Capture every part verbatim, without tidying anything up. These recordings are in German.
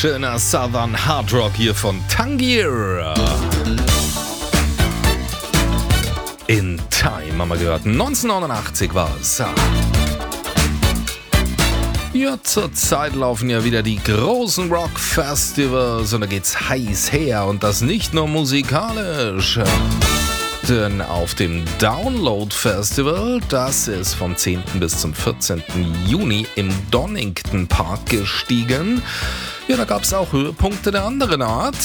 Schöner Southern Hard Rock hier von Tangier. In Time haben wir gehört. neunzehnhundertneunundachtzig war es. Ja, zurzeit laufen ja wieder die großen Rock-Festivals und da geht's heiß her und das nicht nur musikalisch. Denn auf dem Download Festival, das ist vom zehnten bis zum vierzehnten Juni im Donington Park gestiegen, ja, da gab es auch Höhepunkte der anderen Art.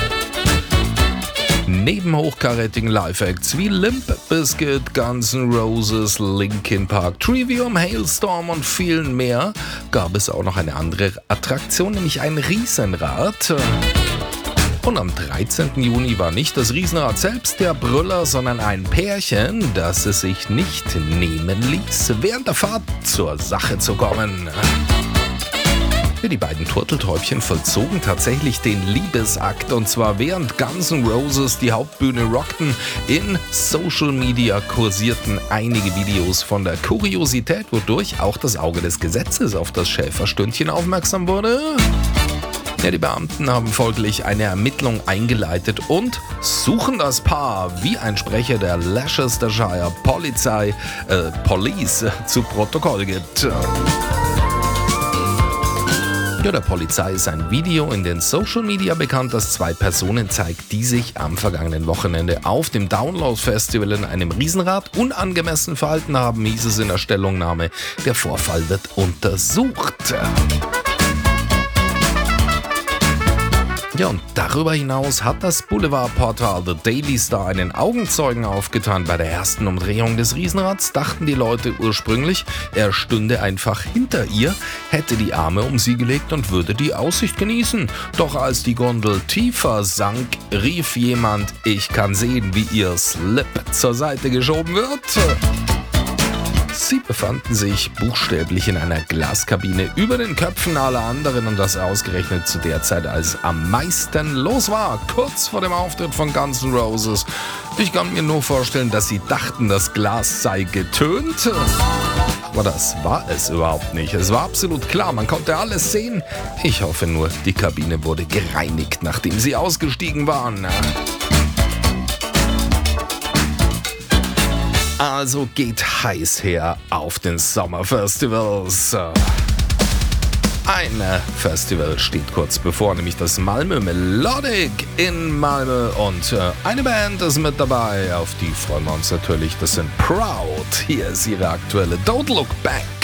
Neben hochkarätigen Live-Acts wie Limp Bizkit, Guns N' Roses, Linkin Park, Trivium, Hailstorm und vielen mehr gab es auch noch eine andere Attraktion, nämlich ein Riesenrad. Und am dreizehnten Juni war nicht das Riesenrad selbst der Brüller, sondern ein Pärchen, das es sich nicht nehmen ließ, während der Fahrt zur Sache zu kommen. Die beiden Turteltäubchen vollzogen tatsächlich den Liebesakt, und zwar während Guns N' Roses die Hauptbühne rockten. In Social Media kursierten einige Videos von der Kuriosität, wodurch auch das Auge des Gesetzes auf das Schäferstündchen aufmerksam wurde. Ja, die Beamten haben folglich eine Ermittlung eingeleitet und suchen das Paar, wie ein Sprecher der Leicestershire Polizei, äh, Police zu Protokoll gibt. Ja, der Polizei ist ein Video in den Social Media bekannt, das zwei Personen zeigt, die sich am vergangenen Wochenende auf dem Download Festival in einem Riesenrad unangemessen verhalten haben, hieß es in der Stellungnahme. Der Vorfall wird untersucht. Ja, und darüber hinaus hat das Boulevardportal The Daily Star einen Augenzeugen aufgetan. Bei der ersten Umdrehung des Riesenrads dachten die Leute ursprünglich, er stünde einfach hinter ihr, hätte die Arme um sie gelegt und würde die Aussicht genießen. Doch als die Gondel tiefer sank, rief jemand, ich kann sehen, wie ihr Slip zur Seite geschoben wird. Sie befanden sich buchstäblich in einer Glaskabine über den Köpfen aller anderen und das ausgerechnet zu der Zeit, als am meisten los war, kurz vor dem Auftritt von Guns N' Roses. Ich kann mir nur vorstellen, dass sie dachten, das Glas sei getönt. Aber das war es überhaupt nicht. Es war absolut klar, man konnte alles sehen. Ich hoffe nur, die Kabine wurde gereinigt, nachdem sie ausgestiegen waren. Also geht heiß her auf den Sommerfestivals. Ein Festival steht kurz bevor, nämlich das Malmö Melodic in Malmö. Und eine Band ist mit dabei, auf die freuen wir uns natürlich. Das sind Proud. Hier ist ihre aktuelle Don't Look Back.